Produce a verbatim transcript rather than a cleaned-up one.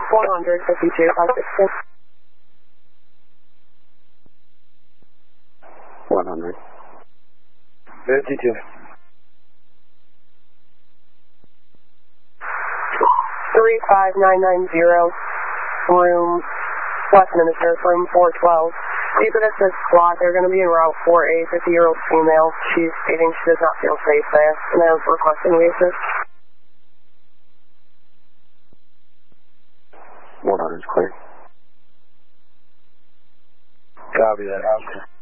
four hundred fifty-two, five sixty. one hundred. fifty-two. three five nine nine zero, room Westminster, room four twelve. People at this squad, they're going to be in route four A, fifty-year-old female. She's stating she does not feel safe there, and they're requesting we assist. one hundred is clear. Copy that.